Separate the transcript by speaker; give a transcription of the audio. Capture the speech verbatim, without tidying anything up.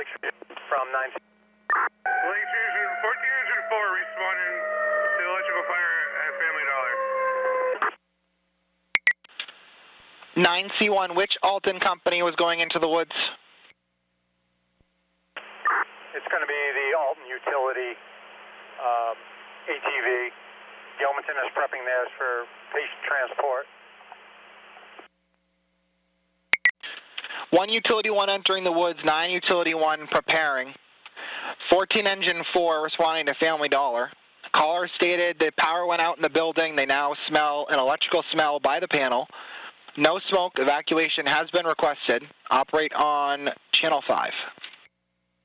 Speaker 1: Lake from nine.
Speaker 2: Lake Fusion, fourteen engine four responding to electrical fire at Family Dollar.
Speaker 3: nine C one, which Alton company was going into the woods?
Speaker 1: It's going to be the Alton Utility um, A T V. Gilmanton is prepping theirs for patient transport.
Speaker 3: one Utility one entering the woods, nine Utility one preparing. fourteen Engine four responding to Family Dollar. Caller stated that power went out in the building. They now smell an electrical smell by the panel. No smoke. Evacuation has been requested. Operate on Channel five.